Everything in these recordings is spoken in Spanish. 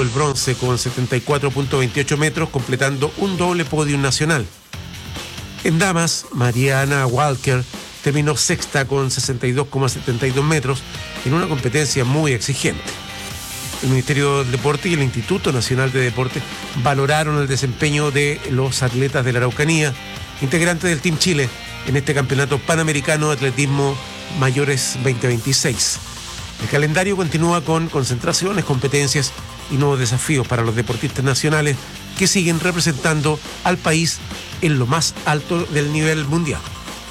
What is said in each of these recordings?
obtuvo el bronce con 74.28 metros, completando un doble podio nacional. En damas, Mariana Walker terminó sexta con 62,72 metros en una competencia muy exigente. El Ministerio del Deporte y el Instituto Nacional de Deporte valoraron el desempeño de los atletas de la Araucanía, integrantes del Team Chile, en este Campeonato Panamericano de Atletismo Mayores 2026. El calendario continúa con concentraciones, competencias y nuevos desafíos para los deportistas nacionales que siguen representando al país en lo más alto del nivel mundial.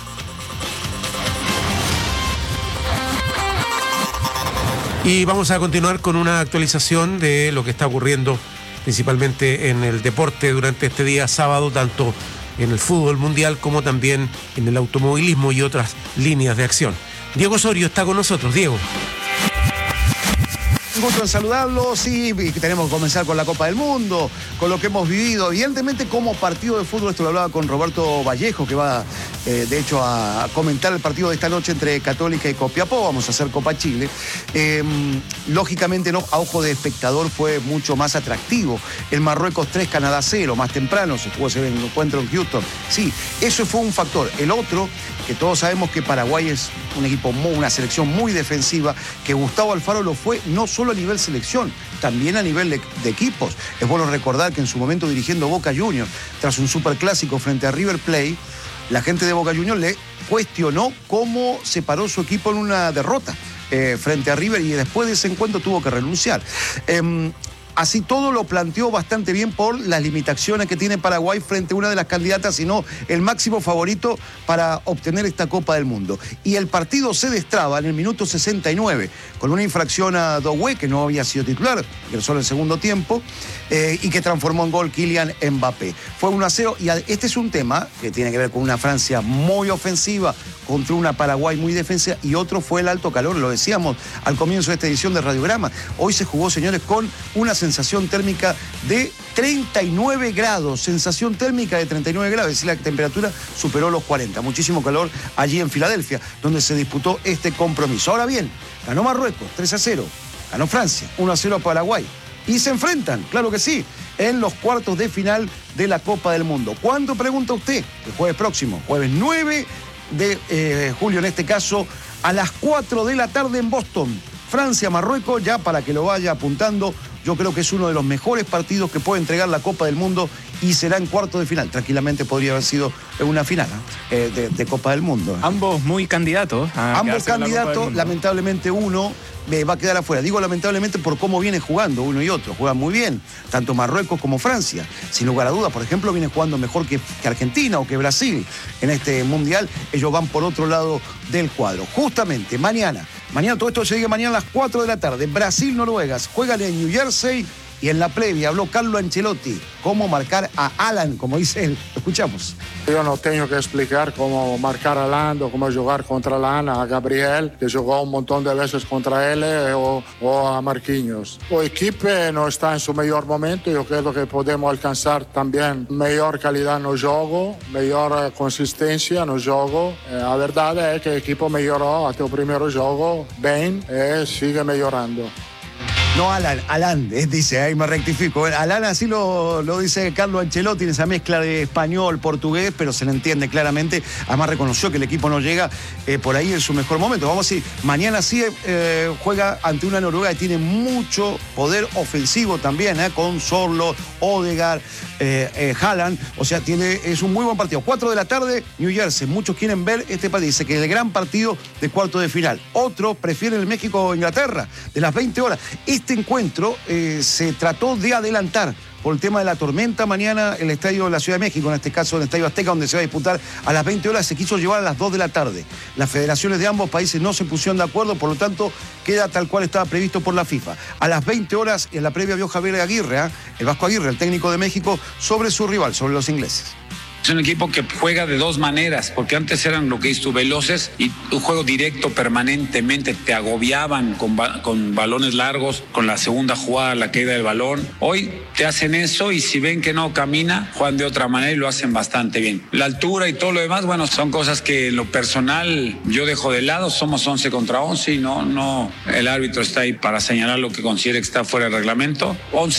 Y vamos a continuar con una actualización de lo que está ocurriendo principalmente en el deporte durante este día sábado, tanto en el fútbol mundial como también en el automovilismo y otras líneas de acción. Diego Osorio está con nosotros. Diego. Un gusto en saludarlos y tenemos que comenzar con la Copa del Mundo, con lo que hemos vivido. Evidentemente, como partido de fútbol, esto lo hablaba con Roberto Vallejo, que va de hecho a comentar el partido de esta noche entre Católica y Copiapó. Vamos a hacer Copa Chile. Lógicamente, no, a ojo de espectador fue mucho más atractivo. El Marruecos 3, Canadá 0, más temprano se jugó ese encuentro en Houston. Sí, eso fue un factor. El otro, que todos sabemos que Paraguay es un equipo, una selección muy defensiva, que Gustavo Alfaro lo fue no solo a nivel selección, también a nivel de equipos. Es bueno recordar que en su momento dirigiendo Boca Juniors, tras un superclásico frente a River Plate, la gente de Boca Juniors le cuestionó cómo se paró su equipo en una derrota frente a River y después de ese encuentro tuvo que renunciar. Así todo lo planteó bastante bien por las limitaciones que tiene Paraguay frente a una de las candidatas, sino el máximo favorito para obtener esta Copa del Mundo. Y el partido se destraba en el minuto 69, con una infracción a Doué, que no había sido titular, ingresó en el segundo tiempo, y que transformó en gol Kylian Mbappé. Fue 1-0, y este es un tema que tiene que ver con una Francia muy ofensiva contra una Paraguay muy defensiva, y otro fue el alto calor, lo decíamos al comienzo de esta edición de Radiograma. Hoy se jugó, señores, con una sensación térmica de 39 grados, sensación térmica de 39 grados, es decir, la temperatura superó los 40, muchísimo calor allí en Filadelfia, donde se disputó este compromiso. Ahora bien, ganó Marruecos 3-0, ganó Francia 1-0 a Paraguay, y se enfrentan, claro que sí, en los cuartos de final de la Copa del Mundo. ¿Cuándo, pregunta usted? El jueves próximo, jueves 9 de julio en este caso, a las 4 de la tarde en Boston. Francia-Marruecos, ya para que lo vaya apuntando, yo creo que es uno de los mejores partidos que puede entregar la Copa del Mundo y será en cuarto de final. Tranquilamente podría haber sido una final de Copa del Mundo. Ambos muy candidatos. Ambos candidatos, lamentablemente uno va a quedar afuera. Digo lamentablemente por cómo viene jugando uno y otro. Juegan muy bien, tanto Marruecos como Francia. Sin lugar a dudas, por ejemplo, viene jugando mejor que Argentina o que Brasil en este Mundial. Ellos van por otro lado del cuadro. Justamente mañana, todo esto se llega mañana a las 4 de la tarde. Brasil-Noruega, juegan en New Jersey. Y en la previa habló Carlo Ancelotti cómo marcar a Alan, como dice él. Escuchamos. Yo no tengo que explicar cómo marcar a Alan o cómo jugar contra Alan, a Gabriel, que jugó un montón de veces contra él, o a Marquinhos. El equipo no está en su mejor momento. Yo creo que podemos alcanzar también mejor calidad en el juego, mejor consistencia en el juego. La verdad es que el equipo mejoró hasta el primer juego bien y sigue mejorando. No, Alan, dice, ahí me rectifico. Alan así lo dice Carlo Ancelotti, en esa mezcla de español, portugués, pero se le entiende claramente. Además reconoció que el equipo no llega por ahí en su mejor momento. Vamos a decir, mañana sí juega ante una Noruega que tiene mucho poder ofensivo también, con Sorlo, Odegaard, Haaland. O sea, es un muy buen partido. 4 de la tarde, New Jersey. Muchos quieren ver este partido. Dice que es el gran partido de cuarto de final. Otros prefieren el México-Inglaterra, de las 20 horas. Este encuentro se trató de adelantar por el tema de la tormenta mañana en el estadio de la Ciudad de México, en este caso en el Estadio Azteca, donde se va a disputar a las 20 horas, se quiso llevar a las 2 de la tarde. Las federaciones de ambos países no se pusieron de acuerdo, por lo tanto queda tal cual estaba previsto por la FIFA. A las 20 horas, en la previa vio Javier Aguirre, el Vasco Aguirre, el técnico de México, sobre su rival, sobre los ingleses. Es un equipo que juega de dos maneras, porque antes eran lo que dices tú, veloces y un juego directo permanentemente, te agobiaban con balones largos, con la segunda jugada, la caída del balón. Hoy te hacen eso y si ven que no camina, juegan de otra manera y lo hacen bastante bien. La altura y todo lo demás, bueno, son cosas que en lo personal yo dejo de lado, somos 11 contra 11 y no, el árbitro está ahí para señalar lo que considere que está fuera del reglamento. 11